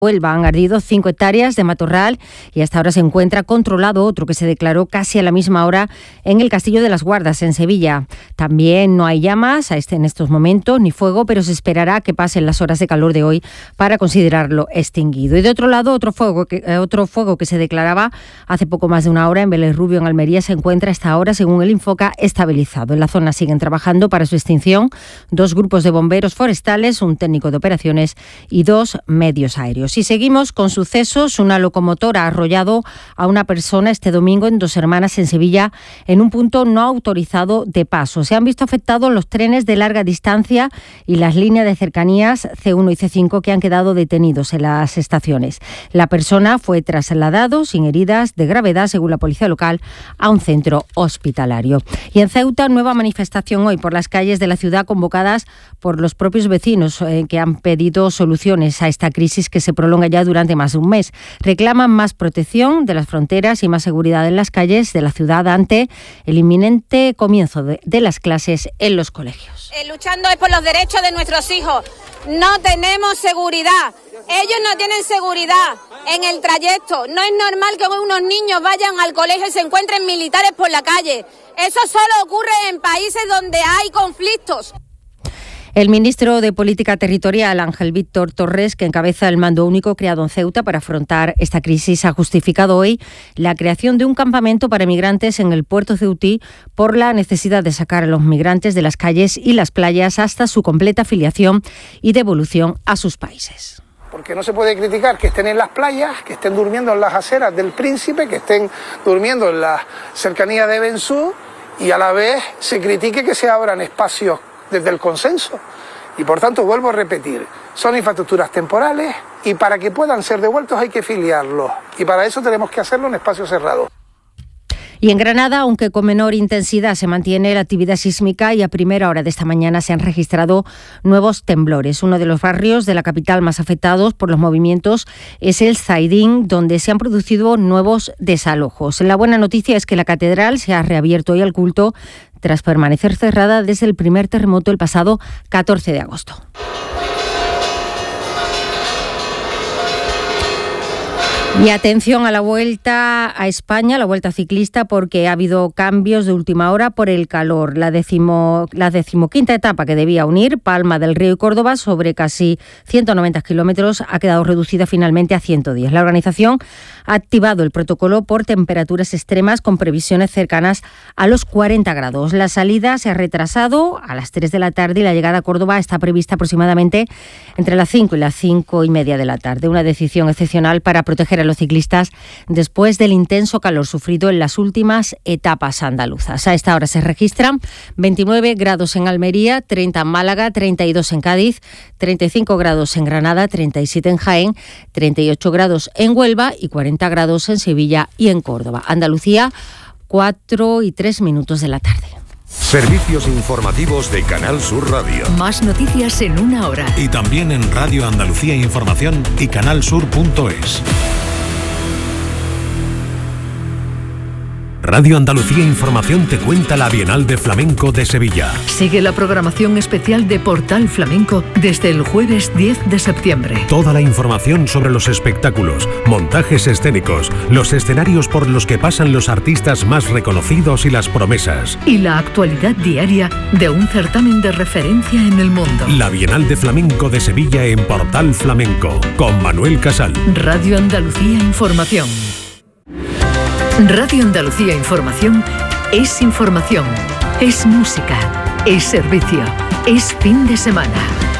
Huelva han ardido 5 hectáreas de matorral y hasta ahora se encuentra controlado otro que se declaró casi a la misma hora en el Castillo de las Guardas, en Sevilla. También no hay llamas en estos momentos, ni fuego, pero se esperará que pasen las horas de calor de hoy para considerarlo extinguido. Y de otro lado, otro fuego que se declaraba hace poco más de una hora en Vélez Rubio, en Almería, se encuentra hasta ahora, según el Infoca, estabilizado. En la zona siguen trabajando para su extinción 2 grupos de bomberos forestales, un técnico de operaciones y 2 medios aéreos. Y seguimos con sucesos. Una locomotora ha arrollado a una persona este domingo en Dos Hermanas, en Sevilla, en un punto no autorizado de paso. Se han visto afectados los trenes de larga distancia y las líneas de cercanías C1 y C5 que han quedado detenidos en las estaciones. La persona fue trasladado sin heridas de gravedad, según la policía local, a un centro hospitalario. Y en Ceuta, nueva manifestación hoy por las calles de la ciudad, convocadas por los propios vecinos que han pedido soluciones a esta crisis que se prolonga ya durante más de un mes. Reclaman más protección de las fronteras y más seguridad en las calles de la ciudad ante el inminente comienzo de las clases en los colegios. Luchando es por los derechos de nuestros hijos. No tenemos seguridad. Ellos no tienen seguridad en el trayecto. No es normal que unos niños vayan al colegio y se encuentren militares por la calle. Eso solo ocurre en países donde hay conflictos. El ministro de Política Territorial, Ángel Víctor Torres, que encabeza el mando único creado en Ceuta para afrontar esta crisis, ha justificado hoy la creación de un campamento para migrantes en el puerto ceutí por la necesidad de sacar a los migrantes de las calles y las playas hasta su completa afiliación y devolución a sus países. Porque no se puede criticar que estén en las playas, que estén durmiendo en las aceras del Príncipe, que estén durmiendo en las cercanías de Bensú, y a la vez se critique que se abran espacios desde el consenso. Y por tanto, vuelvo a repetir, son infraestructuras temporales y para que puedan ser devueltos hay que filiarlos. Y para eso tenemos que hacerlo en espacios cerrados. Y en Granada, aunque con menor intensidad, se mantiene la actividad sísmica y a primera hora de esta mañana se han registrado nuevos temblores. Uno de los barrios de la capital más afectados por los movimientos es el Zaidín, donde se han producido nuevos desalojos. La buena noticia es que la catedral se ha reabierto hoy al culto tras permanecer cerrada desde el primer terremoto el pasado 14 de agosto. Y atención a la vuelta a España, la vuelta ciclista, porque ha habido cambios de última hora por el calor. La 15ª etapa, que debía unir Palma del Río y Córdoba sobre casi 190 kilómetros, ha quedado reducida finalmente a 110. La organización ha activado el protocolo por temperaturas extremas con previsiones cercanas a los 40 grados. La salida se ha retrasado a las 3 de la tarde y la llegada a Córdoba está prevista aproximadamente entre las 5 y las 5 y media de la tarde. Una decisión excepcional para proteger a los ciclistas después del intenso calor sufrido en las últimas etapas andaluzas. A esta hora se registran 29 grados en Almería, 30 en Málaga, 32 en Cádiz, 35 grados en Granada, 37 en Jaén, 38 grados en Huelva y 40 grados en Sevilla y en Córdoba. Andalucía, 4:03 de la tarde. Servicios informativos de Canal Sur Radio. Más noticias en una hora. Y también en Radio Andalucía Información y canalsur.es. Radio Andalucía Información te cuenta la Bienal de Flamenco de Sevilla. Sigue la programación especial de Portal Flamenco desde el jueves 10 de septiembre. Toda la información sobre los espectáculos, montajes escénicos, los escenarios por los que pasan los artistas más reconocidos y las promesas. Y la actualidad diaria de un certamen de referencia en el mundo. La Bienal de Flamenco de Sevilla en Portal Flamenco, con Manuel Casal. Radio Andalucía Información. Radio Andalucía Información es información, es música, es servicio, es fin de semana.